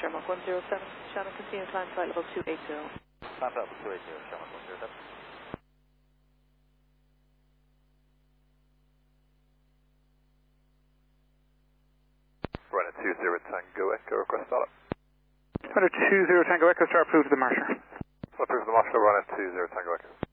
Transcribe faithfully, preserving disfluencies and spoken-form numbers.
Shamrock one zero seven, Shannon, continue climb flight level two eighty. Climb flight level two eighty, Shamrock one zero seven. Runner two zero Tango Echo, request startup. Runner two zero Tango Echo, start approved to the marsher. Approved to the marsher, runner two zero Tango Echo.